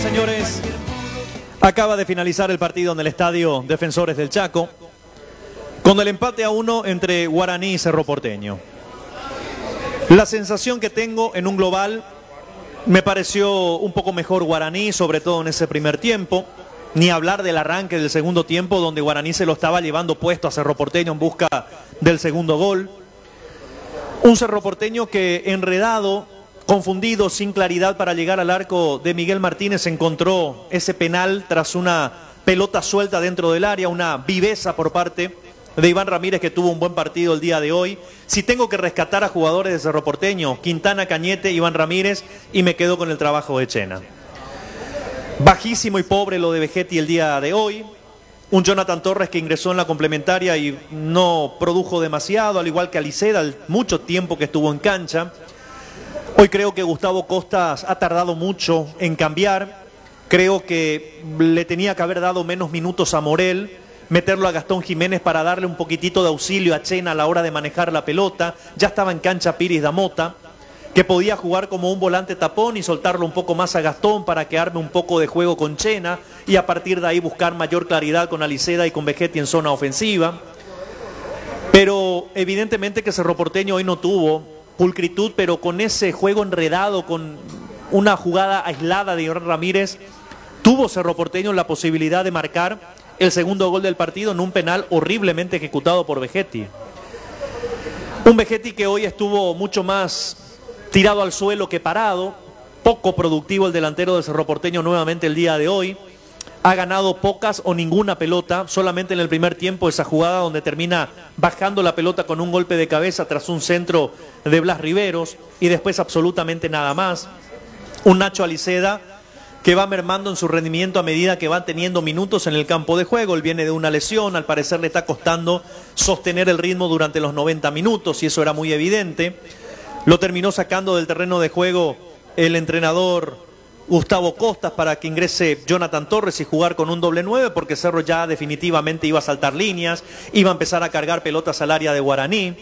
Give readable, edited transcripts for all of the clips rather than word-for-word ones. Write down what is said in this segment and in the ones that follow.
Señores, acaba de finalizar el partido en el Estadio Defensores del Chaco con el empate a 1 entre Guaraní y Cerro Porteño. La sensación que tengo en un global, me pareció un poco mejor Guaraní, sobre todo en ese primer tiempo. Ni hablar del arranque del segundo tiempo, donde Guaraní se lo estaba llevando puesto a Cerro Porteño en busca del segundo gol. Un Cerro Porteño que, enredado, confundido, sin claridad para llegar al arco de Miguel Martínez, encontró ese penal tras una pelota suelta dentro del área, una viveza por parte de Iván Ramírez, que tuvo un buen partido el día de hoy. Si tengo que rescatar a jugadores de Cerro Porteño, Quintana, Cañete, Iván Ramírez, y me quedo con el trabajo de Chena. Bajísimo y pobre lo de Vegetti el día de hoy. Un Jonathan Torres que ingresó en la complementaria y no produjo demasiado, al igual que Aliceda, el mucho tiempo que estuvo en cancha. Hoy creo que Gustavo Costas ha tardado mucho en cambiar. Creo que le tenía que haber dado menos minutos a Morel, meterlo a Gastón Jiménez para darle un poquitito de auxilio a Chena a la hora de manejar la pelota. Ya estaba en cancha Piris Damota, que podía jugar como un volante tapón y soltarlo un poco más a Gastón para que arme un poco de juego con Chena y a partir de ahí buscar mayor claridad con Aliceda y con Vegetti en zona ofensiva. Pero evidentemente que Cerro Porteño hoy no tuvo pulcritud, pero con ese juego enredado, con una jugada aislada de Iván Ramírez, tuvo Cerro Porteño la posibilidad de marcar el segundo gol del partido en un penal horriblemente ejecutado por Vegetti. Un Vegetti que hoy estuvo mucho más tirado al suelo que parado, poco productivo el delantero de Cerro Porteño nuevamente el día de hoy. Ha ganado pocas o ninguna pelota, solamente en el primer tiempo esa jugada donde termina bajando la pelota con un golpe de cabeza tras un centro de Blas Riveros, y después absolutamente nada más. Un Nacho Aliceda que va mermando en su rendimiento a medida que va teniendo minutos en el campo de juego. Él viene de una lesión, al parecer le está costando sostener el ritmo durante los 90 minutos y eso era muy evidente. Lo terminó sacando del terreno de juego el entrenador Gustavo Costas para que ingrese Jonathan Torres y jugar con un doble 9, porque Cerro ya definitivamente iba a saltar líneas, iba a empezar a cargar pelotas al área de Guaraní.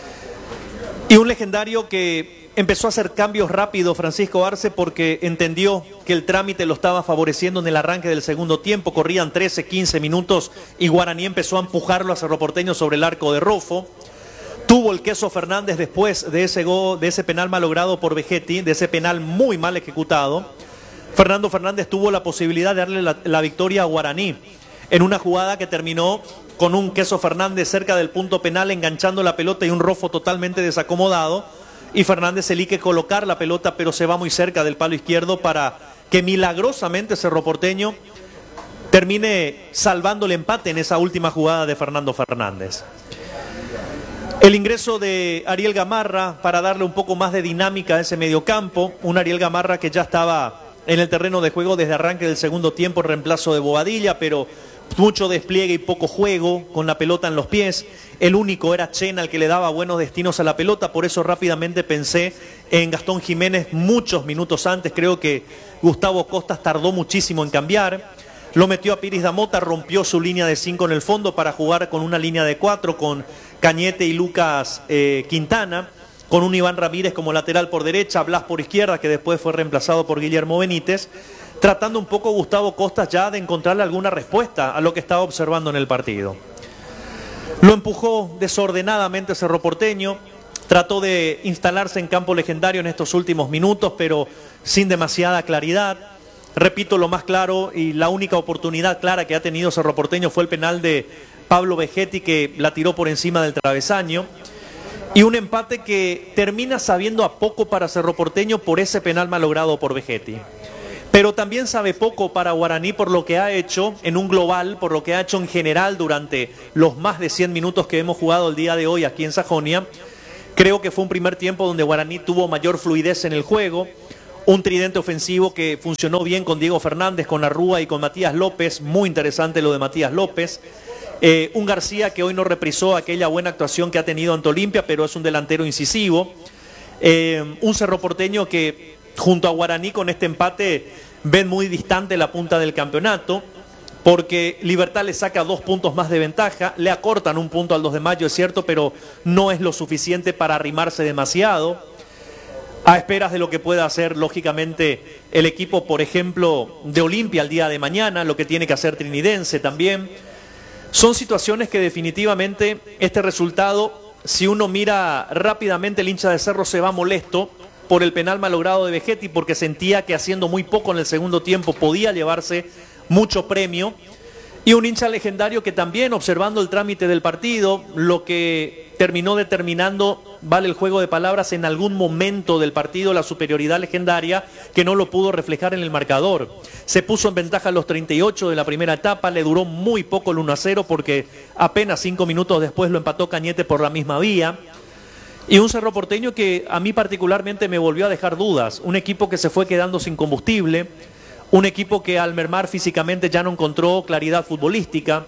Y un legendario que empezó a hacer cambios rápidos, Francisco Arce, porque entendió que el trámite lo estaba favoreciendo en el arranque del segundo tiempo. Corrían 13, 15 minutos y Guaraní empezó a empujarlo a Cerro Porteño sobre el arco de Rofo. Tuvo el Queso Fernández después de ese penal malogrado por Vegetti, de ese penal muy mal ejecutado. Fernando Fernández tuvo la posibilidad de darle la victoria a Guaraní en una jugada que terminó con un Queso Fernández cerca del punto penal enganchando la pelota y un Rofo totalmente desacomodado, y Fernández elige colocar la pelota pero se va muy cerca del palo izquierdo para que milagrosamente Cerro Porteño termine salvando el empate en esa última jugada de Fernando Fernández. El ingreso de Ariel Gamarra para darle un poco más de dinámica a ese mediocampo, un Ariel Gamarra que ya estaba en el terreno de juego desde arranque del segundo tiempo en reemplazo de Bobadilla, pero mucho despliegue y poco juego con la pelota en los pies. El único era Chena el que le daba buenos destinos a la pelota, por eso rápidamente pensé en Gastón Jiménez muchos minutos antes. Creo que Gustavo Costas tardó muchísimo en cambiar. Lo metió a Piris Damota, rompió su línea de 5 en el fondo para jugar con una línea de 4 con Cañete y Lucas Quintana, con un Iván Ramírez como lateral por derecha, Blas por izquierda, que después fue reemplazado por Guillermo Benítez, tratando un poco Gustavo Costas ya de encontrarle alguna respuesta a lo que estaba observando en el partido. Lo empujó desordenadamente Cerro Porteño, trató de instalarse en campo legendario en estos últimos minutos, pero sin demasiada claridad. Repito, lo más claro y la única oportunidad clara que ha tenido Cerro Porteño fue el penal de Pablo Vegetti, que la tiró por encima del travesaño. Y un empate que termina sabiendo a poco para Cerro Porteño por ese penal malogrado por Vegetti. Pero también sabe poco para Guaraní por lo que ha hecho en un global, por lo que ha hecho en general durante los más de 100 minutos que hemos jugado el día de hoy aquí en Sajonia. Creo que fue un primer tiempo donde Guaraní tuvo mayor fluidez en el juego. Un tridente ofensivo que funcionó bien con Diego Fernández, con Arrúa y con Matías López. Muy interesante lo de Matías López. Un García que hoy no reprisó aquella buena actuación que ha tenido ante Olimpia, pero es un delantero incisivo. Un Cerro Porteño que junto a Guaraní con este empate ven muy distante la punta del campeonato, porque Libertad le saca 2 puntos más de ventaja, le acortan un punto al 2 de mayo, es cierto, pero no es lo suficiente para arrimarse demasiado. a esperas de lo que pueda hacer, lógicamente, el equipo, por ejemplo, de Olimpia el día de mañana, lo que tiene que hacer Trinidense también. Son situaciones que definitivamente este resultado, si uno mira rápidamente, el hincha de Cerro se va molesto por el penal malogrado de Vegetti, porque sentía que haciendo muy poco en el segundo tiempo podía llevarse mucho premio. Y un hincha legendario que también, observando el trámite del partido, lo que terminó determinando, vale el juego de palabras, en algún momento del partido, la superioridad legendaria, que no lo pudo reflejar en el marcador. Se puso en ventaja a los 38 de la primera etapa, le duró muy poco el 1-0 porque apenas 5 minutos después lo empató Cañete por la misma vía. Y un Cerro Porteño que a mí particularmente me volvió a dejar dudas. Un equipo que se fue quedando sin combustible, un equipo que al mermar físicamente ya no encontró claridad futbolística,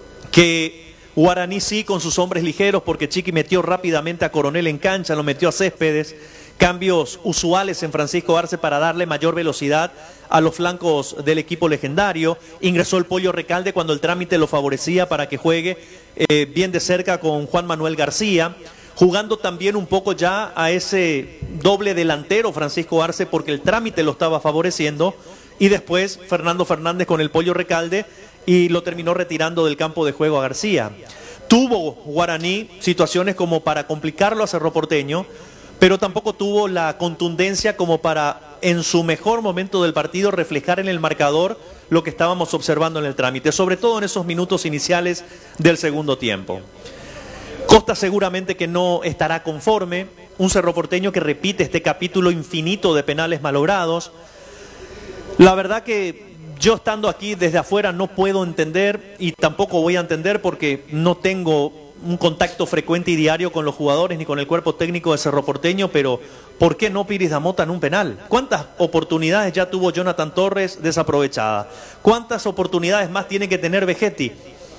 que Guaraní sí con sus hombres ligeros, porque Chiqui metió rápidamente a Coronel en cancha, lo metió a Céspedes, cambios usuales en Francisco Arce para darle mayor velocidad a los flancos del equipo legendario. Ingresó el Pollo Recalde cuando el trámite lo favorecía para que juegue bien de cerca con Juan Manuel García, jugando también un poco ya a ese doble delantero Francisco Arce porque el trámite lo estaba favoreciendo. Y después Fernando Fernández con el Pollo Recalde y lo terminó retirando del campo de juego a García. Tuvo Guaraní situaciones como para complicarlo a Cerro Porteño, pero tampoco tuvo la contundencia como para, en su mejor momento del partido, reflejar en el marcador lo que estábamos observando en el trámite, sobre todo en esos minutos iniciales del segundo tiempo. Costa seguramente que no estará conforme, un Cerro Porteño que repite este capítulo infinito de penales malogrados. La verdad que yo estando aquí desde afuera no puedo entender y tampoco voy a entender porque no tengo un contacto frecuente y diario con los jugadores ni con el cuerpo técnico de Cerro Porteño, pero ¿por qué no Piris Damota en un penal? ¿Cuántas oportunidades ya tuvo Jonathan Torres desaprovechadas? ¿Cuántas oportunidades más tiene que tener Vegetti?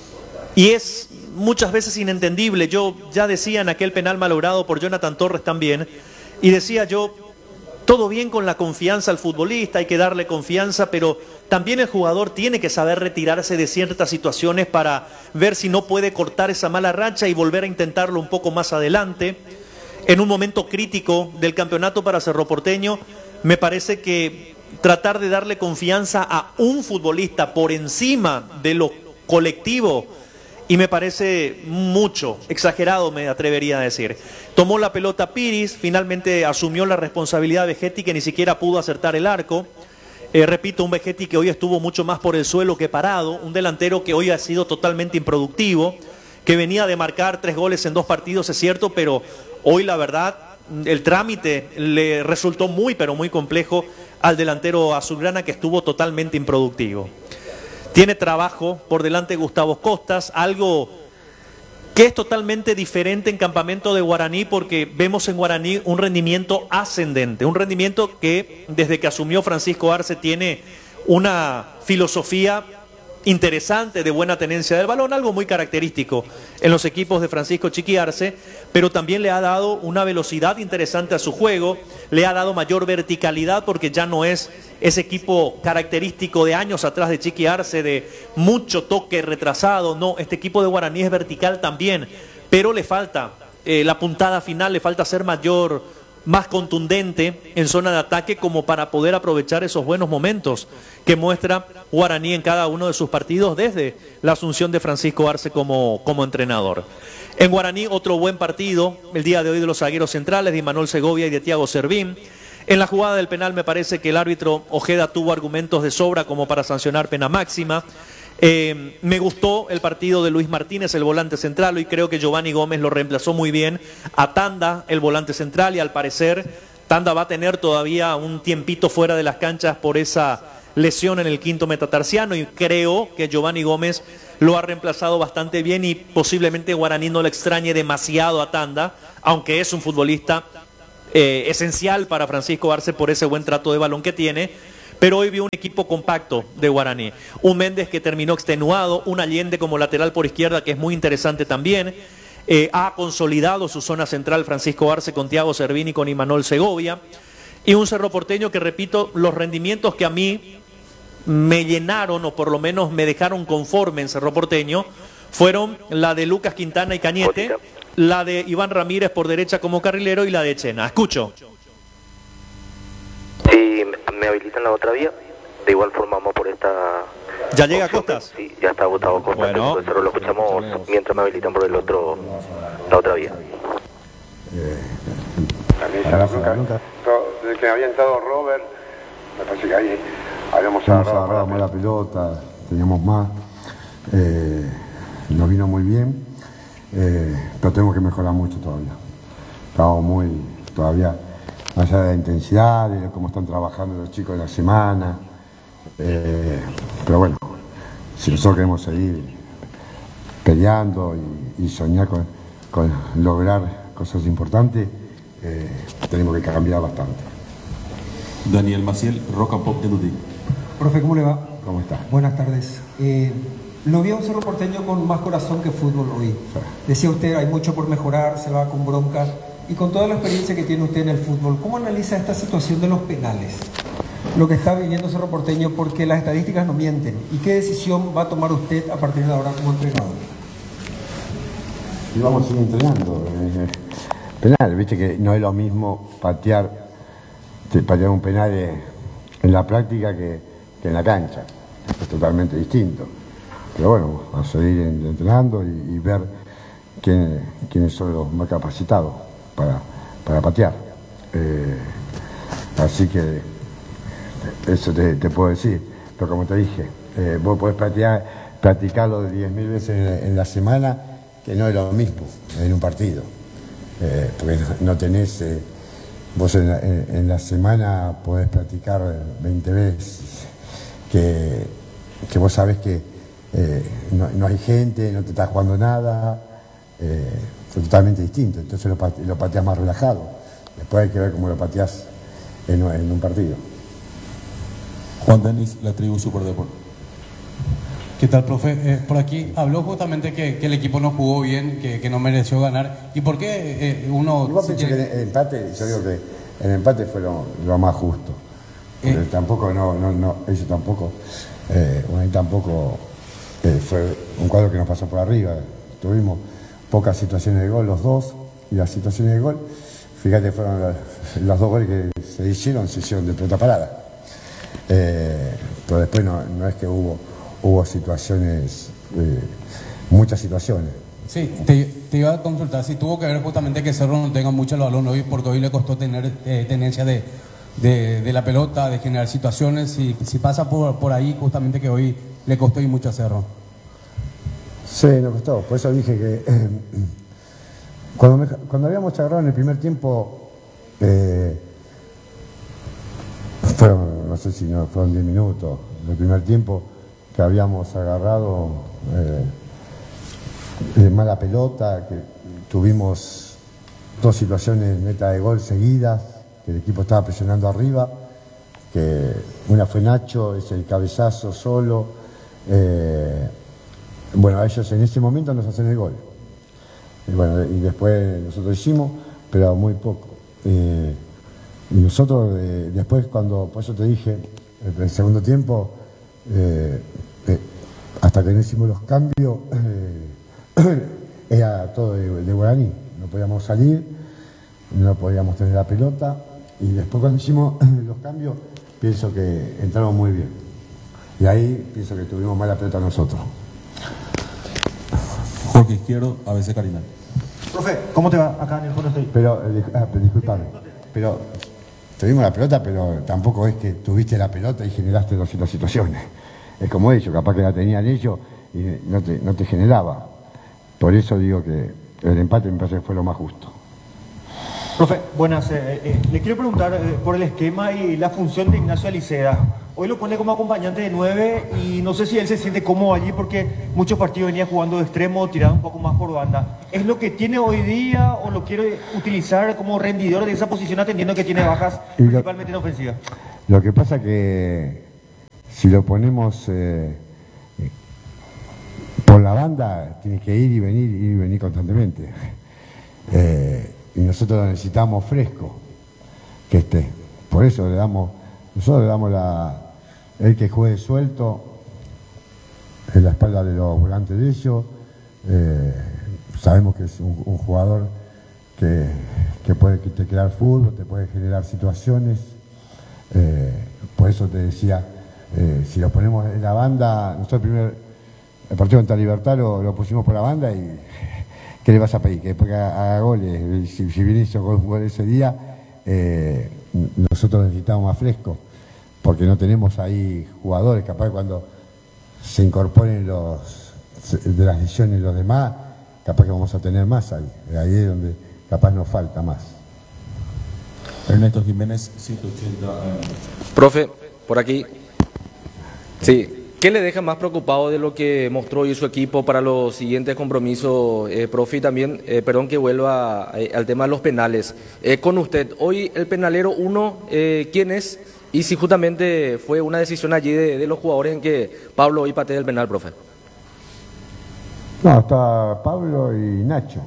Y es muchas veces inentendible. Yo ya decía en aquel penal malogrado por Jonathan Torres también, y decía yo, todo bien con la confianza al futbolista, hay que darle confianza, pero también el jugador tiene que saber retirarse de ciertas situaciones para ver si no puede cortar esa mala racha y volver a intentarlo un poco más adelante. En un momento crítico del campeonato para Cerro Porteño, me parece que tratar de darle confianza a un futbolista por encima de lo colectivo, y me parece mucho, exagerado me atrevería a decir. Tomó la pelota Piris, finalmente asumió la responsabilidad de Vegetti que ni siquiera pudo acertar el arco. Repito, un Vegetti que hoy estuvo mucho más por el suelo que parado, un delantero que hoy ha sido totalmente improductivo, que venía de marcar 3 goles en 2 partidos, es cierto, pero hoy la verdad el trámite le resultó muy pero muy complejo al delantero azulgrana que estuvo totalmente improductivo. Tiene trabajo por delante Gustavo Costas, algo que es totalmente diferente en campamento de Guaraní porque vemos en Guaraní un rendimiento ascendente, un rendimiento que desde que asumió Francisco Arce tiene una filosofía interesante de buena tenencia del balón, algo muy característico en los equipos de Francisco Chiqui Arce, pero también le ha dado una velocidad interesante a su juego, le ha dado mayor verticalidad porque ya no es ese equipo característico de años atrás de Chiqui Arce, de mucho toque retrasado. No, este equipo de Guaraní es vertical también, pero le falta la puntada final, le falta ser más contundente en zona de ataque como para poder aprovechar esos buenos momentos que muestra Guaraní en cada uno de sus partidos desde la asunción de Francisco Arce como entrenador. En Guaraní otro buen partido el día de hoy de los zagueros centrales de Imanol Segovia y de Thiago Servín. En la jugada del penal me parece que el árbitro Ojeda tuvo argumentos de sobra como para sancionar pena máxima. Me gustó el partido de Luis Martínez, el volante central, y creo que Giovanni Gómez lo reemplazó muy bien a Tanda, el volante central, y al parecer Tanda va a tener todavía un tiempito fuera de las canchas por esa lesión en el quinto metatarsiano, y creo que Giovanni Gómez lo ha reemplazado bastante bien y posiblemente Guaraní no le extrañe demasiado a Tanda, aunque es un futbolista esencial para Francisco Arce por ese buen trato de balón que tiene. Pero hoy vi un equipo compacto de Guaraní. Un Méndez que terminó extenuado, un Allende como lateral por izquierda que es muy interesante también. Ha consolidado su zona central Francisco Arce con Thiago Servín y con Imanol Segovia. Y un Cerro Porteño que, repito, los rendimientos que a mí me llenaron o por lo menos me dejaron conforme en Cerro Porteño fueron la de Lucas Quintana y Cañete, la de Iván Ramírez por derecha como carrilero y la de Chena. Escucho. me habilitan la otra vía. De igual forma vamos por esta... ¿Ya llega Costas? Sí, ya está Gustavo Costas. Bueno. Lo escuchamos mientras me habilitan por la otra vía. Desde que había entrado Robert, me parece que ahí habíamos agarrado más la pelota, teníamos más, nos vino muy bien, pero tenemos que mejorar mucho todavía. Estamos todavía, más allá de la intensidad, de cómo están trabajando los chicos de la semana, pero bueno, si nosotros queremos seguir peleando y soñar con lograr cosas importantes, tenemos que cambiar bastante. Daniel Maciel, Rock and Pop de Dudy. Profe, ¿cómo le va? ¿Cómo está? Buenas tardes. Lo vi a un Cerro Porteño con más corazón que fútbol hoy. Decía usted, hay mucho por mejorar, se va con bronca. Y con toda la experiencia que tiene usted en el fútbol, ¿cómo analiza esta situación de los penales? Lo que está viviendo Cerro Porteño, porque las estadísticas no mienten. ¿Y qué decisión va a tomar usted a partir de ahora como entrenador? Y vamos a seguir entrenando. Penal, viste que no es lo mismo patear un penal en la práctica que en la cancha. Es totalmente distinto. Pero bueno, a seguir entrenando y ver quiénes son los más capacitados para patear. Así que eso te puedo decir. Pero como te dije, vos podés practicarlo 10.000 veces en la semana, que no es lo mismo en un partido. Porque no tenés, vos en la semana podés practicar 20 veces, que vos sabés que no hay gente, no te estás jugando nada, es totalmente distinto, entonces lo pateás más relajado. Después hay que ver cómo lo pateás en un partido. Juan Denis, la tribu Superdeport. ¿Qué tal, profe? Por aquí habló justamente que el equipo no jugó bien, que no mereció ganar. ¿Y por qué uno...? Igual pensé que el empate, yo digo que el empate fue lo más justo. Tampoco, ellos tampoco, tampoco fue un cuadro que nos pasó por arriba. Tuvimos pocas situaciones de gol, los dos, y las situaciones de gol, fíjate, fueron los dos goles que se hicieron de pelota parada. Pero después no es que hubo situaciones, muchas situaciones. Sí, te iba a consultar si tuvo que ver justamente que Cerro no tenga mucho el balón hoy, porque hoy le costó tener tenencia de la pelota, de generar situaciones, si pasa por ahí justamente que hoy le costó y mucho a Cerro. Sí, nos costó, por eso dije que cuando habíamos agarrado en el primer tiempo, no sé si fueron 10 minutos, el primer tiempo, que habíamos agarrado mala pelota, que tuvimos dos situaciones netas de gol seguidas, que el equipo estaba presionando arriba, que una fue Nacho, es el cabezazo solo. Bueno, ellos en ese momento nos hacen el gol. Y después nosotros hicimos, pero muy poco. Y nosotros después, por eso te dije, en el segundo tiempo, hasta que no hicimos los cambios, era todo de guaraní. No podíamos salir, no podíamos tener la pelota. Y después cuando hicimos los cambios, pienso que entraron muy bien. Y ahí pienso que tuvimos mala pelota nosotros. Jorge Izquierdo, ABC Carinal. Profe, ¿cómo te va acá en el Jorge? Pero disculpame, pero tuvimos la pelota, pero tampoco es que tuviste la pelota y generaste dos situaciones. Es como ellos, capaz que la tenían ellos y no te generaba. Por eso digo que el empate me parece que fue lo más justo. Profe, buenas. Le quiero preguntar por el esquema y la función de Ignacio Aliceda. Hoy lo pone como acompañante de 9 y no sé si él se siente cómodo allí porque muchos partidos venía jugando de extremo, tirado un poco más por banda. ¿Es lo que tiene hoy día o lo quiere utilizar como rendidor de esa posición atendiendo que tiene bajas, principalmente en ofensiva? Lo que pasa que si lo ponemos por la banda, tiene que ir y venir constantemente. Y nosotros lo necesitamos fresco, que esté. Por eso nosotros le damos el que juegue suelto en la espalda de los volantes de ellos. Sabemos que es un jugador que puede crear fútbol, te puede generar situaciones. por eso te decía, si lo ponemos en la banda, nosotros el partido contra Libertad lo pusimos por la banda y ¿qué le vas a pedir? Que después haga goles. Si bien hizo gol ese día, nosotros necesitamos más fresco, porque no tenemos ahí jugadores, capaz que cuando se incorporen de las lesiones los demás, capaz que vamos a tener más ahí. Ahí es donde capaz nos falta más. Ernesto Jiménez, 180. Profe, por aquí. Sí. ¿Qué le deja más preocupado de lo que mostró hoy su equipo para los siguientes compromisos, profe? Y también, perdón que vuelva al tema de los penales. Con usted, hoy el penalero 1, ¿quién es? Y si justamente fue una decisión allí de los jugadores en que Pablo hoy patea el penal, profe. No, está Pablo y Nacho.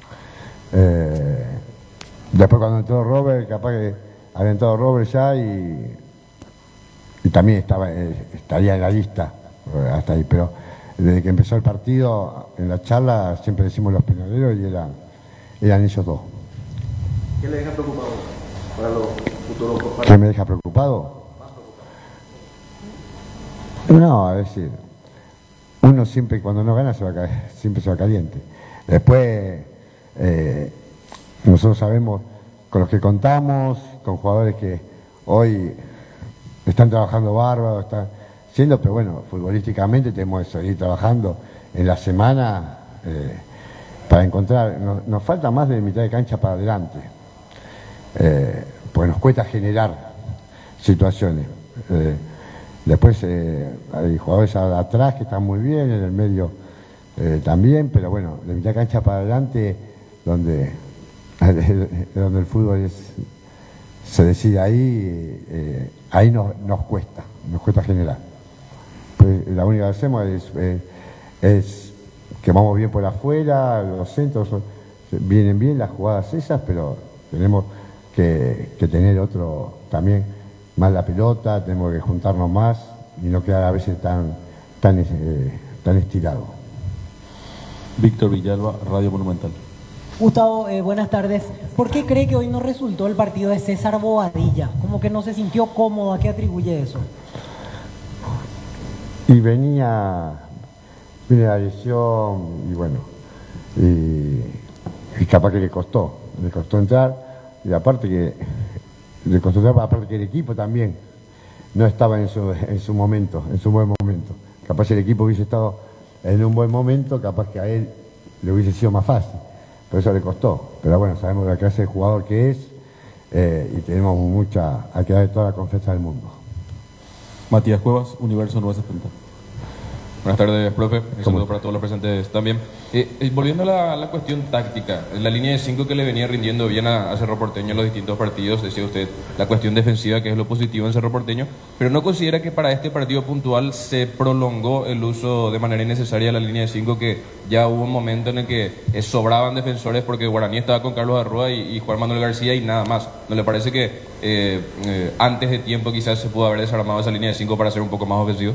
Después cuando entró Robert, capaz que había entrado Robert ya y también estaría en la lista hasta ahí, pero desde que empezó el partido, en la charla siempre decimos los penaleros y eran ellos dos. ¿Qué le deja preocupado para los futuros? ¿Qué me deja preocupado? No, es decir, uno siempre cuando no gana siempre se va caliente. Después, nosotros sabemos con los que contamos, con jugadores que hoy están trabajando bárbaro, pero bueno, futbolísticamente tenemos que seguir trabajando en la semana para encontrar, nos falta más de mitad de cancha para adelante, porque nos cuesta generar situaciones. Después hay jugadores atrás que están muy bien, en el medio también, pero bueno, de mitad de cancha para adelante, donde el fútbol se decide ahí nos cuesta generar. Pues la única que hacemos es que vamos bien por afuera, los centros vienen bien las jugadas esas, pero tenemos que tener otro también, más la pelota, tenemos que juntarnos más y no quedar a veces tan estirado. Víctor Villalba, Radio Monumental. Gustavo, buenas tardes. ¿Por qué cree que hoy no resultó el partido de César Bobadilla? Como que no se sintió cómodo, ¿a qué atribuye eso? Y viene la lesión y bueno, y capaz que le costó entrar, y aparte que le costó entrar, aparte que el equipo también no estaba en su momento, en su buen momento. Capaz si el equipo hubiese estado en un buen momento, capaz que a él le hubiese sido más fácil. Por eso le costó. Pero bueno, sabemos la clase de jugador que es y tenemos hay que darle toda la confianza del mundo. Matías Cuevas, Universo 970. Buenas tardes, profe. Un saludo para todos los presentes también. Volviendo a la cuestión táctica, la línea de 5 que le venía rindiendo bien a Cerro Porteño en los distintos partidos, decía usted, la cuestión defensiva, que es lo positivo en Cerro Porteño, pero ¿no considera que para este partido puntual se prolongó el uso de manera innecesaria de la línea de 5, que ya hubo un momento en el que sobraban defensores porque Guaraní estaba con Carlos Arrua y Juan Manuel García y nada más? ¿No le parece que antes de tiempo quizás se pudo haber desarmado esa línea de 5 para ser un poco más ofensivos?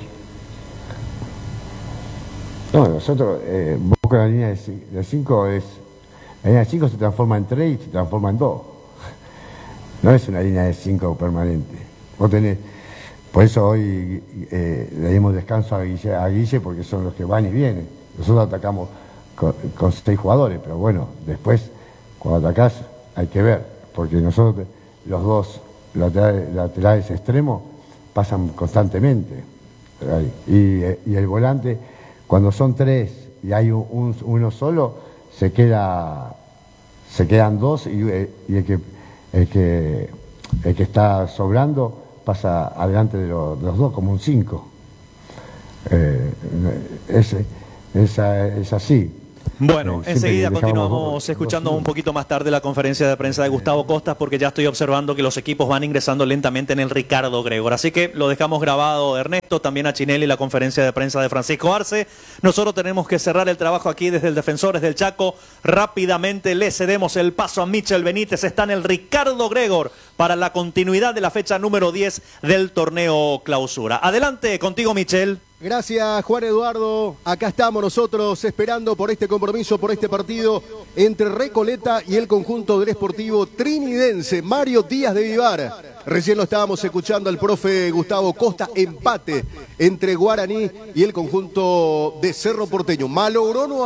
No, nosotros, busco la línea de 5 la línea de 5 se transforma en 3 y se transforma en 2. No es una línea de 5 permanente. Vos tenés, por eso hoy le dimos descanso a Guille porque son los que van y vienen. Nosotros atacamos con 6 jugadores, pero bueno, después cuando atacás hay que ver, porque nosotros los dos laterales extremos pasan constantemente. Y el volante, cuando son 3 y hay uno solo, se quedan 2 y el que está sobrando pasa adelante de los 2 como un 5. Es así. Bueno, enseguida continuamos escuchando un poquito más tarde la conferencia de prensa de Gustavo Costas, porque ya estoy observando que los equipos van ingresando lentamente en el Ricardo Gregor. Así que lo dejamos grabado, Ernesto, también a Chinelli, la conferencia de prensa de Francisco Arce. Nosotros tenemos que cerrar el trabajo aquí desde el Defensores del Chaco. Rápidamente le cedemos el paso a Michel Benítez. Está en el Ricardo Gregor para la continuidad de la fecha número 10 del torneo Clausura. Adelante contigo, Michel. Gracias, Juan Eduardo. Acá estamos nosotros esperando por este compromiso, por este partido entre Recoleta y el conjunto del Sportivo Trinidense. Mario Díaz de Vivar. Recién lo estábamos escuchando al profe Gustavo Costa. Empate entre Guaraní y el conjunto de Cerro Porteño. Malogró